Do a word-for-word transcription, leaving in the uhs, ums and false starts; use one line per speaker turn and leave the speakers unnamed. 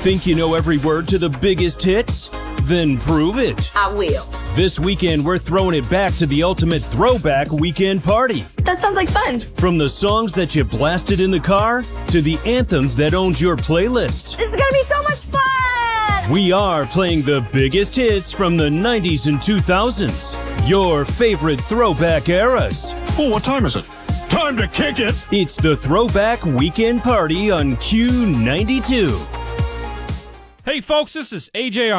Think you know every word to the biggest hits? Then prove it.
I will.
This weekend, we're throwing it back to the ultimate throwback weekend party.
That sounds like fun.
From the songs that you blasted in the car to the anthems that owns your playlist.
This is gonna be so much fun!
We are playing the biggest hits from the nineties and two thousands. Your favorite throwback eras.
Oh, what time is it? Time to kick it!
It's the Throwback Weekend Party on Q ninety-two.
Hey folks, this is A J